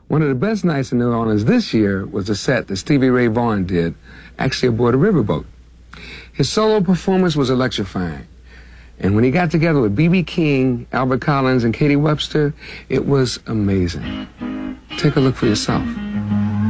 One of the best nights in New Orleans this year was a set that Stevie Ray Vaughan did, actually aboard a riverboat. His solo performance was electrifying. And when he got together with B.B. King, Albert Collins, and Katie Webster, it was amazing. Take a look for yourself.